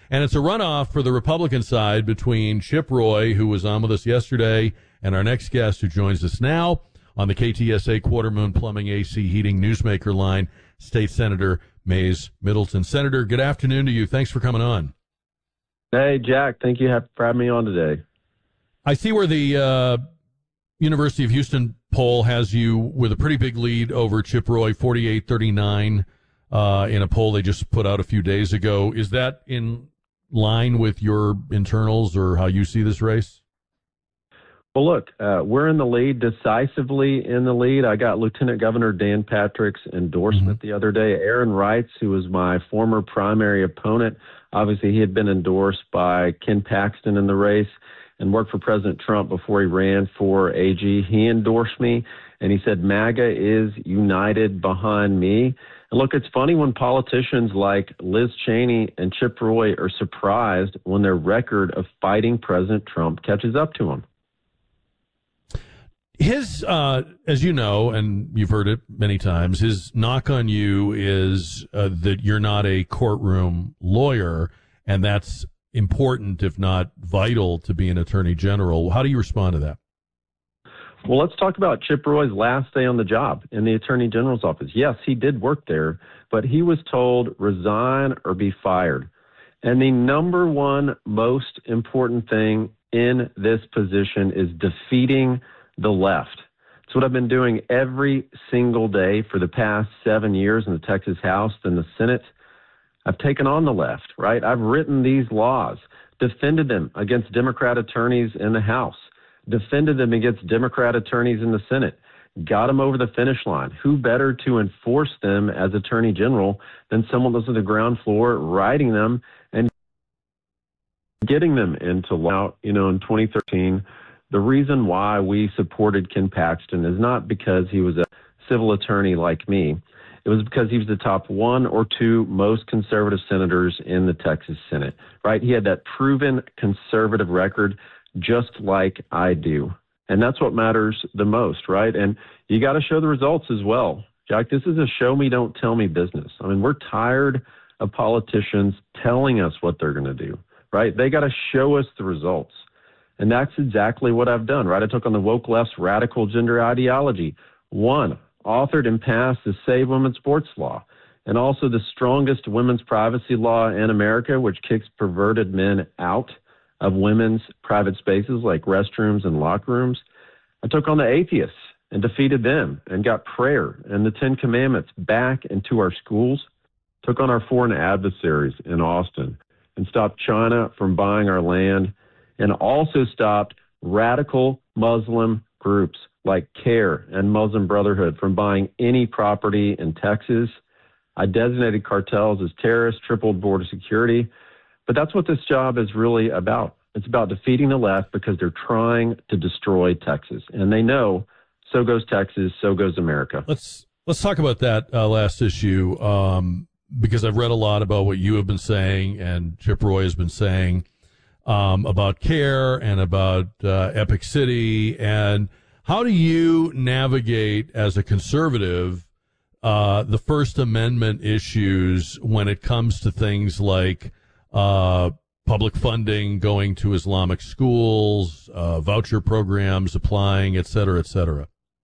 And it's a runoff for the Republican side between Chip Roy, who was on with us yesterday, and our next guest who joins us now on the KTSA Quarter Moon Plumbing AC Heating Newsmaker line, State Senator Mays Middleton. Senator, good afternoon to you. Thanks for coming on. Hey, Jack. Thank you for having me on today. I see where the University of Houston poll has you with a pretty big lead over Chip Roy, 48-39, in a poll they just put out a few days ago. Is that in line with your internals or how you see this race? Well, look, we're in the lead, decisively in the lead. I got Lieutenant Governor Dan Patrick's endorsement the other day. Aaron Reitz, who was my former primary opponent, obviously he had been endorsed by Ken Paxton in the race and worked for President Trump before he ran for AG. He endorsed me, and he said MAGA is united behind me. And look, it's funny when politicians like Liz Cheney and Chip Roy are surprised when their record of fighting President Trump catches up to them. His, as you know, and you've heard it many times, his knock on you is that you're not a courtroom lawyer, and that's important, if not vital, to be an attorney general. How do you respond to that? Well, let's talk about Chip Roy's last day on the job in the attorney general's office. Yes, he did work there, but he was told resign or be fired. And the number one most important thing in this position is defeating the left. It's what I've been doing every single day for the past 7 years in the Texas House and the Senate. I've taken on the left, right? I've written these laws, defended them against Democrat attorneys in the House, defended them against Democrat attorneys in the Senate, got them over the finish line. Who better to enforce them as attorney general than someone that's on the ground floor writing them and getting them into law? In 2013, the reason why we supported Ken Paxton is not because he was a civil attorney like me. It was because he was the top one or two most conservative senators in the Texas Senate, right? He had that proven conservative record just like I do. And that's what matters the most, right? And you got to show the results as well. Jack, this is a show me, don't tell me business. I mean, we're tired of politicians telling us what they're going to do, right? They got to show us the results. And that's exactly what I've done, right? I took on the woke left's radical gender ideology. One, authored and passed the Save Women's Sports Law, and also the strongest women's privacy law in America, which kicks perverted men out of women's private spaces like restrooms and locker rooms. I took on the atheists and defeated them and got prayer and the Ten Commandments back into our schools, took on our foreign adversaries in Austin and stopped China from buying our land, and also stopped radical Muslim groups like CARE and Muslim Brotherhood from buying any property in Texas. I designated cartels as terrorists, tripled border security. But that's what this job is really about. It's about defeating the left because they're trying to destroy Texas. And they know, so goes Texas, so goes America. Let's talk about that last issue, because I've read a lot about what you have been saying and Chip Roy has been saying about CARE and about Epic City. And how do you navigate as a conservative the First Amendment issues when it comes to things like public funding going to Islamic schools, voucher programs applying, et cetera, et cetera?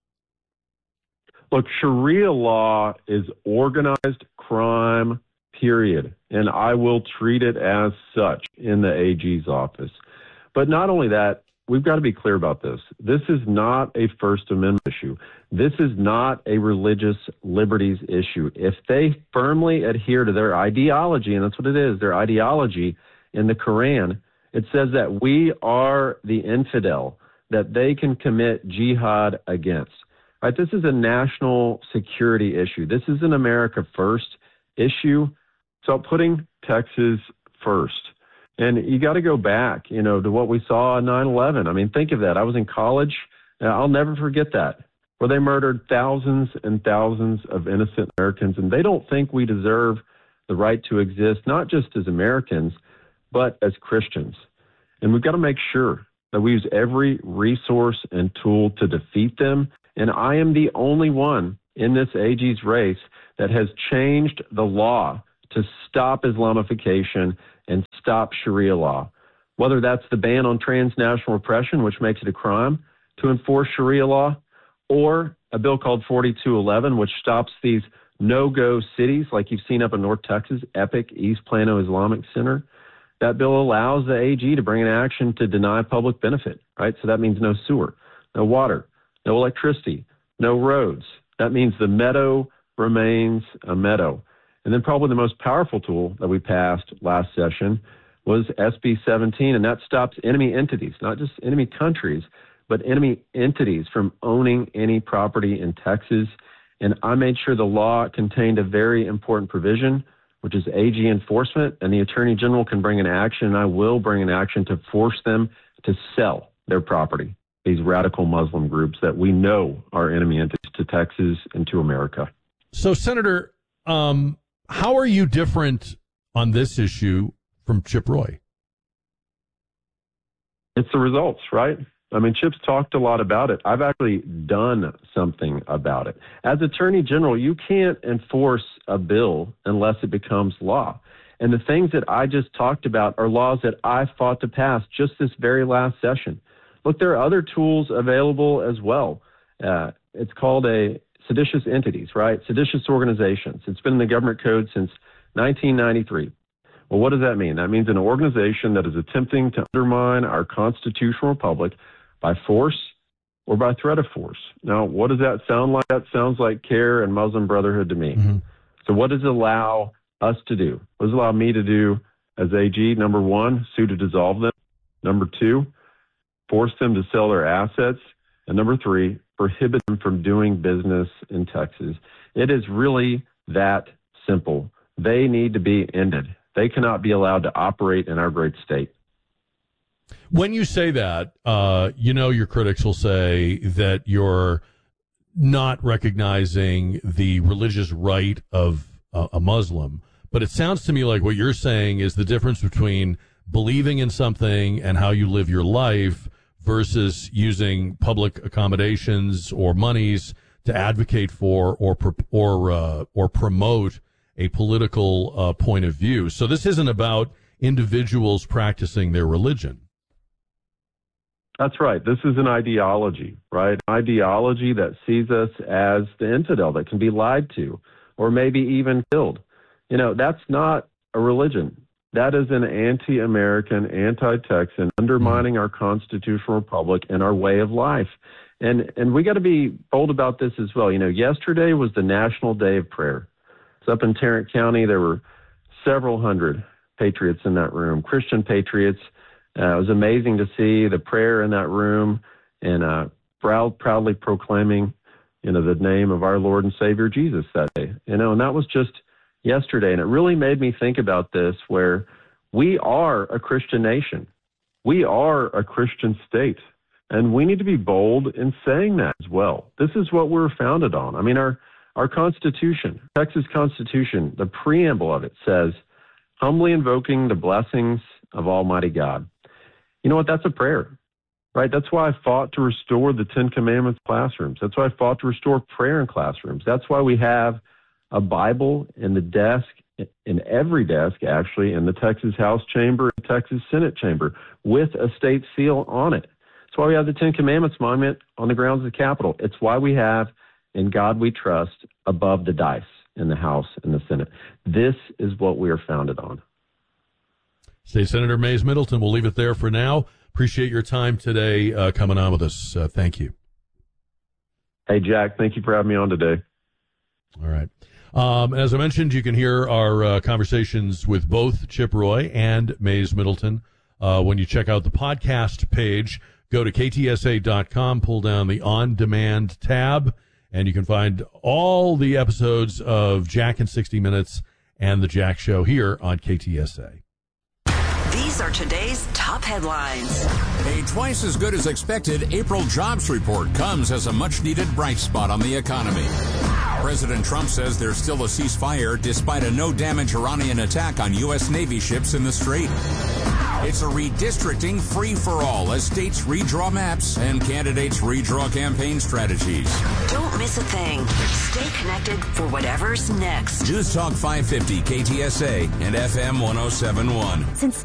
Look, Sharia law is organized crime, period, and I will treat it as such in the AG's office. But not only that, we've got to be clear about this. This is not a First Amendment issue. This is not a religious liberties issue. If they firmly adhere to their ideology, and that's what it is, their ideology in the Quran, it says that we are the infidel, that they can commit jihad against. Right? This is a national security issue. This is an America first issue. So putting Texas first. And you got to go back, to what we saw on 9/11. I mean, think of that. I was in college, and I'll never forget that, where they murdered thousands and thousands of innocent Americans. And they don't think we deserve the right to exist, not just as Americans, but as Christians. And we've got to make sure that we use every resource and tool to defeat them. And I am the only one in this AG's race that has changed the law to stop Islamification and stop Sharia law. Whether that's the ban on transnational repression, which makes it a crime to enforce Sharia law, or a bill called 4211, which stops these no-go cities like you've seen up in North Texas, EPIC, East Plano Islamic Center. That bill allows the AG to bring an action to deny public benefit, right? So that means no sewer, no water, no electricity, no roads. That means the meadow remains a meadow. And then probably the most powerful tool that we passed last session was SB 17, and that stops enemy entities, not just enemy countries, but enemy entities from owning any property in Texas. And I made sure the law contained a very important provision, which is AG enforcement, and the Attorney General can bring an action, and I will bring an action to force them to sell their property, these radical Muslim groups that we know are enemy entities to Texas and to America. So, Senator, how are you different on this issue from Chip Roy? It's the results, right? I mean, Chip's talked a lot about it. I've actually done something about it. As Attorney General, you can't enforce a bill unless it becomes law. And the things that I just talked about are laws that I fought to pass just this very last session. Look, there are other tools available as well. It's called a seditious entities, right? Seditious organizations. It's been in the government code since 1993. Well, what does that mean? That means an organization that is attempting to undermine our constitutional republic by force or by threat of force. Now, what does that sound like? That sounds like CAIR and Muslim Brotherhood to me. Mm-hmm. So what does it allow us to do? What does it allow me to do as AG? Number one, sue to dissolve them. Number two, force them to sell their assets. And number three, prohibit them from doing business in Texas. It is really that simple. They need to be ended. They cannot be allowed to operate in our great state. When you say that, your critics will say that you're not recognizing the religious right of a Muslim. But it sounds to me like what you're saying is the difference between believing in something and how you live your life versus using public accommodations or monies to advocate for or promote a political point of view. So this isn't about individuals practicing their religion. That's right. This is an ideology, right? An ideology that sees us as the infidel that can be lied to or maybe even killed. That's not a religion. That is an anti-American, anti-Texan, undermining our constitutional republic and our way of life. And we got to be bold about this as well. Yesterday was the National Day of Prayer. It's up in Tarrant County. There were several hundred patriots in that room, Christian patriots. It was amazing to see the prayer in that room and proudly proclaiming, the name of our Lord and Savior Jesus that day. And that was just yesterday. And it really made me think about this, where we are a Christian nation. We are a Christian state. And we need to be bold in saying that as well. This is what we're founded on. I mean, our Constitution, Texas Constitution, the preamble of it says, humbly invoking the blessings of Almighty God. You know what? That's a prayer, right? That's why I fought to restore the Ten Commandments classrooms. That's why I fought to restore prayer in classrooms. That's why we have a Bible in the desk, in every desk, actually, in the Texas House chamber, and Texas Senate chamber, with a state seal on it. That's why we have the Ten Commandments monument on the grounds of the Capitol. It's why we have "In God We Trust" above the dice in the House and the Senate. This is what we are founded on. State Senator Mays Middleton, we'll leave it there for now. Appreciate your time today coming on with us. Thank you. Hey, Jack, thank you for having me on today. All right. As I mentioned, you can hear our conversations with both Chip Roy and Mays Middleton when you check out the podcast page. Go to ktsa.com, pull down the On Demand tab, and you can find all the episodes of Jack in 60 Minutes and The Jack Show here on KTSA. These are today's top headlines. A twice as good as expected April jobs report comes as a much-needed bright spot on the economy. President Trump says there's still a ceasefire despite a no-damage Iranian attack on U.S. Navy ships in the Strait. It's a redistricting free-for-all as states redraw maps and candidates redraw campaign strategies. Don't miss a thing. Stay connected for whatever's next. News Talk 550 KTSA and FM 1071. Since